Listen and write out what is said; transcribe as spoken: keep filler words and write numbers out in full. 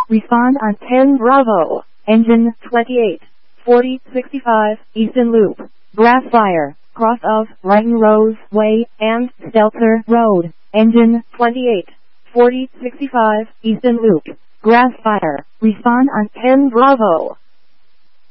Respond on ten Bravo. Engine twenty-eight forty sixty-five Easton Loop. Grass Fire. Cross of Brighton Rose Way and Stelter Road. Engine twenty-eight forty sixty-five Easton Loop. Grass Fire. Respond on ten Bravo.